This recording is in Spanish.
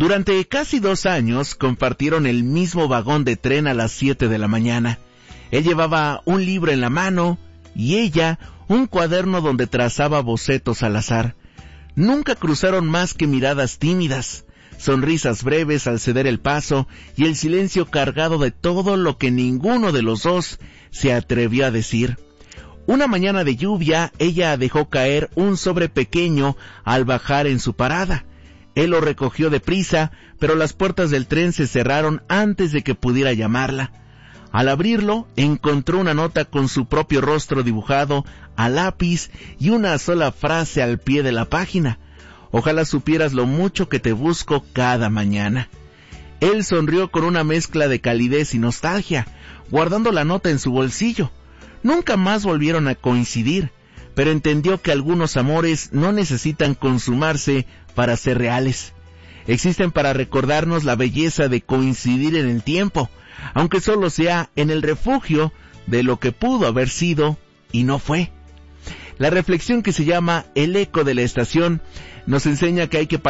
Durante casi 2 años compartieron el mismo vagón de tren a las 7 de la mañana. Él llevaba un libro en la mano y ella un cuaderno donde trazaba bocetos al azar. Nunca cruzaron más que miradas tímidas, sonrisas breves al ceder el paso y el silencio cargado de todo lo que ninguno de los dos se atrevió a decir. Una mañana de lluvia, ella dejó caer un sobre pequeño al bajar en su parada. Él lo recogió deprisa, pero las puertas del tren se cerraron antes de que pudiera llamarla. Al abrirlo, encontró una nota con su propio rostro dibujado a lápiz y una sola frase al pie de la página. Ojalá supieras lo mucho que te busco cada mañana. Él sonrió con una mezcla de calidez y nostalgia, guardando la nota en su bolsillo. Nunca más volvieron a coincidir, pero entendió que algunos amores no necesitan consumarse para ser reales. Existen para recordarnos la belleza de coincidir en el tiempo, aunque solo sea en el refugio de lo que pudo haber sido y no fue. La reflexión, que se llama El eco de la estación, nos enseña que hay que